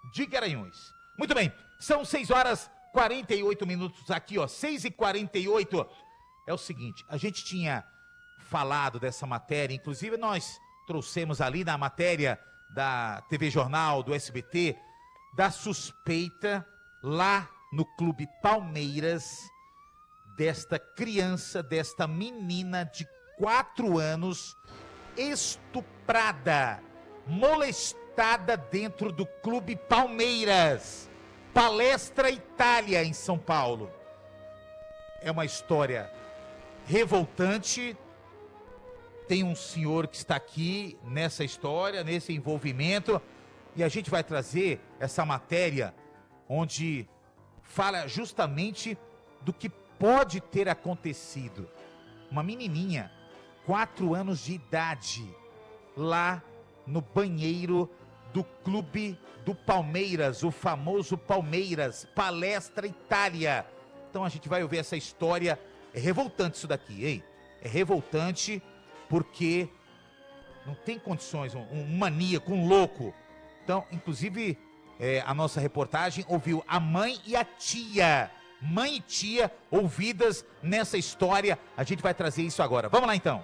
de Garanhuns. Muito bem, são 6h48 aqui, ó, 6h48. É o seguinte, a gente tinha falado dessa matéria, inclusive nós trouxemos ali na matéria da TV Jornal, do SBT, da suspeita lá no Clube Palmeiras, desta criança, desta menina de 4 anos, estuprada, molestada dentro do Clube Palmeiras, Palestra Itália, em São Paulo. É uma história revoltante. Tem um senhor que está aqui nessa história, nesse envolvimento, e a gente vai trazer essa matéria onde fala justamente do que pode ter acontecido. Uma menininha, 4 anos de idade, lá no banheiro do Clube do Palmeiras, o famoso Palmeiras, Palestra Itália. Então a gente vai ouvir essa história. É revoltante isso daqui, hein? É revoltante porque não tem condições, um maníaco, um louco. Então, inclusive, a nossa reportagem ouviu a mãe e a tia. Mãe e tia ouvidas nessa história. A gente vai trazer isso agora. Vamos lá, então.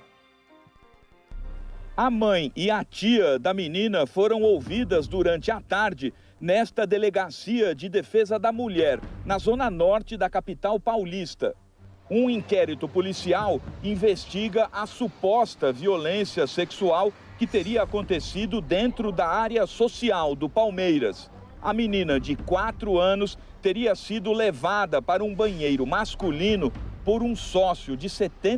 A mãe e a tia da menina foram ouvidas durante a tarde nesta Delegacia de Defesa da Mulher, na zona norte da capital paulista. Um inquérito policial investiga a suposta violência sexual que teria acontecido dentro da área social do Palmeiras. A menina de 4 anos teria sido levada para um banheiro masculino por um sócio de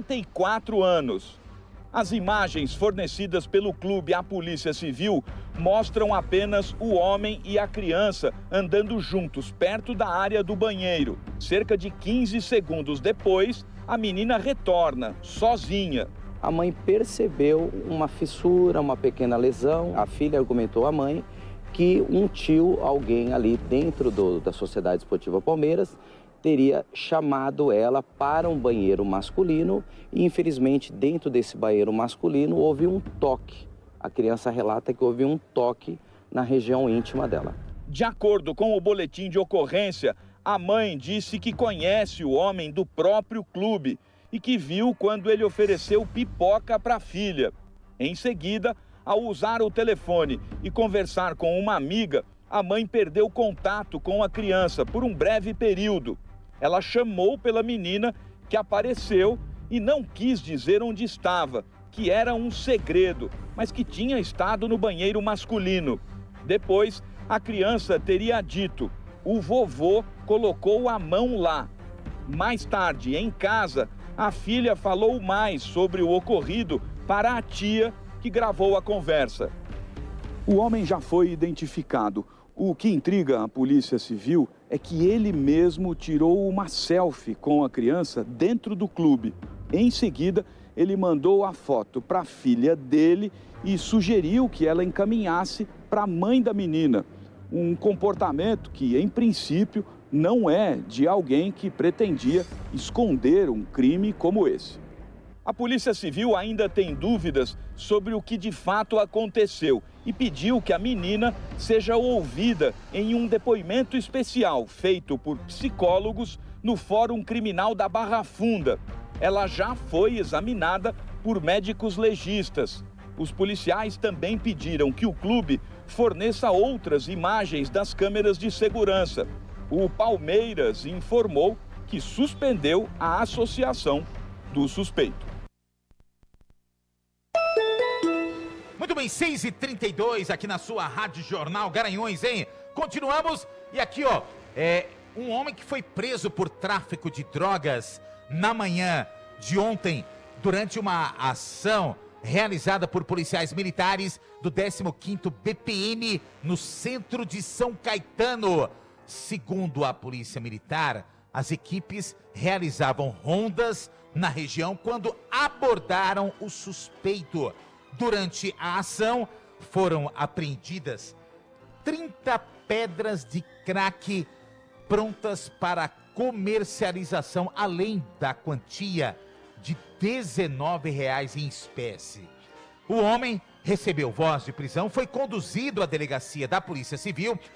74 anos. As imagens fornecidas pelo clube à Polícia Civil mostram apenas o homem e a criança andando juntos perto da área do banheiro. Cerca de 15 segundos depois, a menina retorna, sozinha. A mãe percebeu uma fissura, uma pequena lesão. A filha argumentou à mãe que um tio, alguém ali dentro da Sociedade Esportiva Palmeiras, teria chamado ela para um banheiro masculino e, infelizmente, dentro desse banheiro masculino houve um toque. A criança relata que houve um toque na região íntima dela. De acordo com o boletim de ocorrência, a mãe disse que conhece o homem do próprio clube e que viu quando ele ofereceu pipoca para a filha. Em seguida, ao usar o telefone e conversar com uma amiga, a mãe perdeu contato com a criança por um breve período. Ela chamou pela menina, que apareceu e não quis dizer onde estava, que era um segredo, mas que tinha estado no banheiro masculino. Depois, a criança teria dito: o vovô colocou a mão lá. Mais tarde, em casa, a filha falou mais sobre o ocorrido para a tia, que gravou a conversa. O homem já foi identificado. O que intriga a Polícia Civil é que ele mesmo tirou uma selfie com a criança dentro do clube. Em seguida, ele mandou a foto para a filha dele e sugeriu que ela encaminhasse para a mãe da menina. Um comportamento que, em princípio, não é de alguém que pretendia esconder um crime como esse. A Polícia Civil ainda tem dúvidas sobre o que de fato aconteceu e pediu que a menina seja ouvida em um depoimento especial feito por psicólogos no Fórum Criminal da Barra Funda. Ela já foi examinada por médicos legistas. Os policiais também pediram que o clube forneça outras imagens das câmeras de segurança. O Palmeiras informou que suspendeu a associação do suspeito. Muito bem, 6h32 aqui na sua Rádio Jornal Garanhuns, hein? Continuamos e aqui, ó, um homem que foi preso por tráfico de drogas na manhã de ontem, durante uma ação realizada por policiais militares do 15º BPM no centro de São Caetano. Segundo a Polícia Militar, as equipes realizavam rondas na região quando abordaram o suspeito. Durante a ação, foram apreendidas 30 pedras de crack prontas para comercialização, além da quantia de R$19 em espécie. O homem recebeu voz de prisão, foi conduzido à delegacia da Polícia Civil